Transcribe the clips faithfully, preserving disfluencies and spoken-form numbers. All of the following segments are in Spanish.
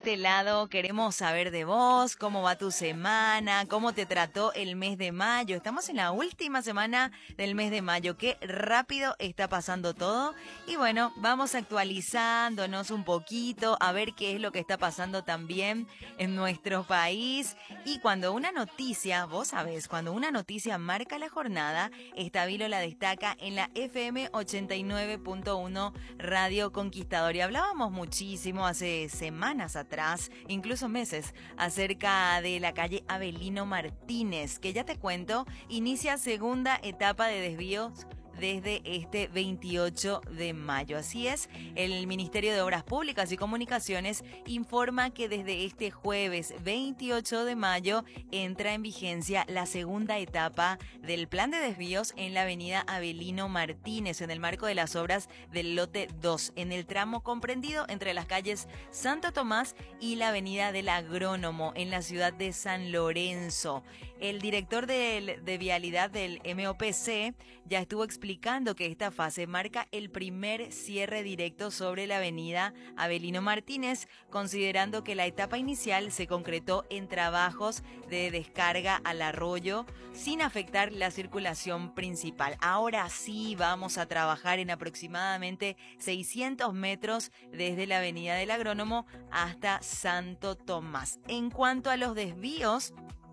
este lado queremos saber de vos, cómo va tu semana, cómo te trató el mes de mayo. Estamos en la última semana del mes de mayo, qué rápido está pasando todo. Y bueno, vamos actualizándonos un poquito a ver qué es lo que está pasando también en nuestro país. Y cuando una noticia, vos sabés, cuando una noticia marca la jornada, Estabilo la destaca en la F M ochenta y nueve punto uno Radio Conquistador. Y hablábamos muchísimo hace semanas atrás, incluso meses, acerca de la calle Avelino Martínez, que ya te cuento, inicia segunda etapa de desvíos desde este veintiocho de mayo. Así es, el Ministerio de Obras Públicas y Comunicaciones informa que desde este jueves veintiocho de mayo entra en vigencia la segunda etapa del plan de desvíos en la avenida Avelino Martínez, en el marco de las obras del lote dos, en el tramo comprendido entre las calles Santo Tomás y la avenida del Agrónomo, en la ciudad de San Lorenzo. El director de, de vialidad del M O P C ya estuvo explicando explicando que esta fase marca el primer cierre directo sobre la avenida Avelino Martínez, considerando que la etapa inicial se concretó en trabajos de descarga al arroyo sin afectar la circulación principal. Ahora sí vamos a trabajar en aproximadamente seiscientos metros desde la avenida del Agrónomo hasta Santo Tomás. En cuanto a los desvíos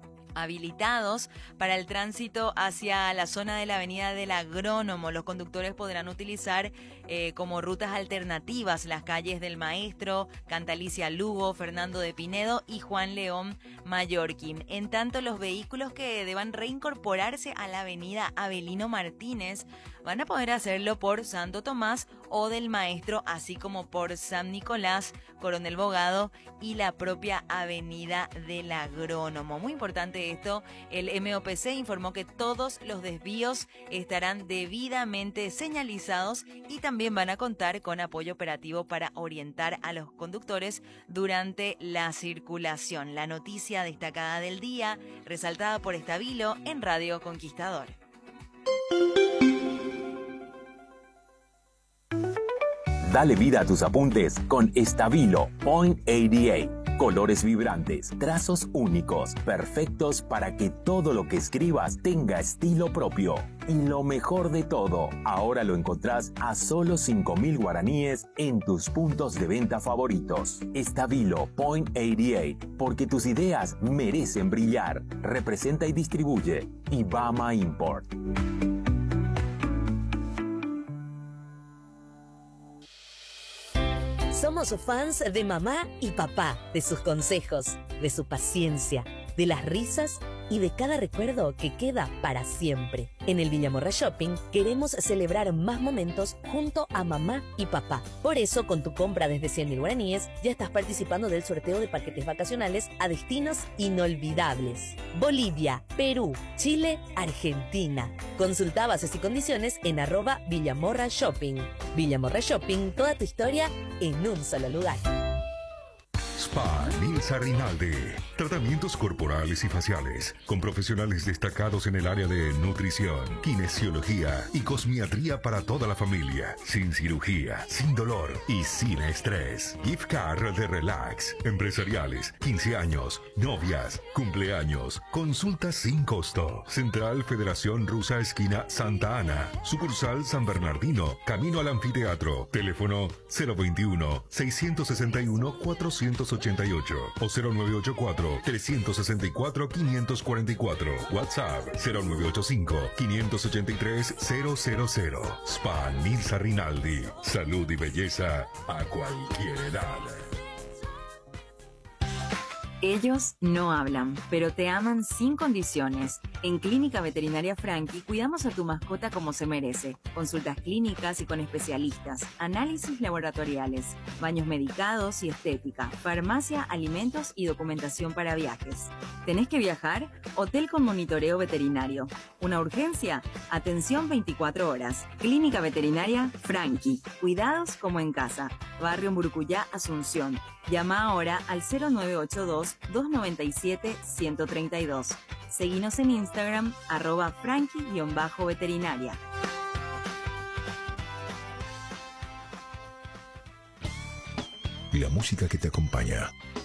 habilitados para el tránsito hacia la zona de la avenida del Agrónomo, los conductores podrán utilizar eh, como rutas alternativas las calles del Maestro, Cantalicia Lugo, Fernando de Pinedo y Juan León Mallorquín. En tanto, los vehículos que deban reincorporarse a la avenida Avelino Martínez van a poder hacerlo por Santo Tomás o del Maestro, así como por San Nicolás, Coronel Bogado y la propia avenida del Agrónomo. Muy importante esto, el M O P C informó que todos los desvíos estarán debidamente señalizados y también van a contar con apoyo operativo para orientar a los conductores durante la circulación. La noticia destacada del día, resaltada por Estabilo en Radio Conquistador. Dale vida a tus apuntes con Estabilo Point ochenta y ocho. Colores vibrantes, trazos únicos, perfectos para que todo lo que escribas tenga estilo propio. Y lo mejor de todo, ahora lo encontrás a solo cinco mil guaraníes en tus puntos de venta favoritos. Estabilo Point ochenta y ocho, porque tus ideas merecen brillar. Representa y distribuye Ibama Import. Somos fans de mamá y papá, de sus consejos, de su paciencia, de las risas y de cada recuerdo que queda para siempre. En el Villamorra Shopping queremos celebrar más momentos junto a mamá y papá. Por eso, con tu compra desde cien mil guaraníes, ya estás participando del sorteo de paquetes vacacionales a destinos inolvidables. Bolivia, Perú, Chile, Argentina. Consulta bases y condiciones en arroba Villamorra Shopping. Villamorra Shopping, toda tu historia en un solo lugar. Spa Nilsa Rinaldi. Tratamientos corporales y faciales con profesionales destacados en el área de nutrición, kinesiología y cosmiatría para toda la familia. Sin cirugía, sin dolor y sin estrés. Gift card de relax. Empresariales, quince años, novias, cumpleaños. Consultas sin costo. Central Federación Rusa Esquina Santa Ana. Sucursal San Bernardino. Camino al anfiteatro. Teléfono cero veintiuno, seiscientos sesenta y uno, cuatrocientos ochenta y ocho o cero nueve ocho cuatro, trescientos sesenta y cuatro, quinientos cuarenta y cuatro. WhatsApp cero nueve ocho cinco, quinientos ochenta y tres, cero cero cero. Spa Nilsa Rinaldi. Salud y belleza a cualquier edad. Ellos no hablan, pero te aman sin condiciones. En Clínica Veterinaria Franchi cuidamos a tu mascota como se merece. Consultas clínicas y con especialistas, análisis laboratoriales, baños medicados y estética, farmacia, alimentos y documentación para viajes. ¿Tenés que viajar? Hotel con monitoreo veterinario. ¿Una urgencia? Atención veinticuatro horas. Clínica Veterinaria Franchi. Cuidados como en casa. Barrio Mburucuyá, Asunción. Llama ahora al cero nueve ocho dos, dos nueve siete, uno tres dos. Seguinos en Instagram, arroba franchi-veterinaria. La música que te acompaña